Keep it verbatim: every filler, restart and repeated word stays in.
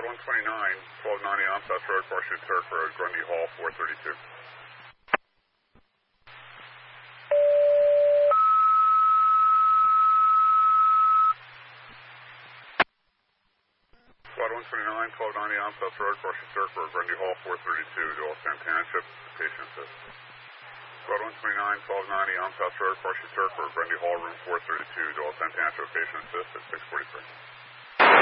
one twenty-nine, twelve ninety on South Road, Washington Turk Road, Grundy Hall, four thirty-two. Squad one twenty-nine, twelve ninety on South Road, Washington Turk Road, Grundy Hall, four thirty-two, Dual Santana Ship, patient assist. Squad one twenty-nine, twelve ninety on South Road, Washington Turk Road, Grundy Hall, room four thirty-two, Dual Santana Ship, patient assist at six forty-three.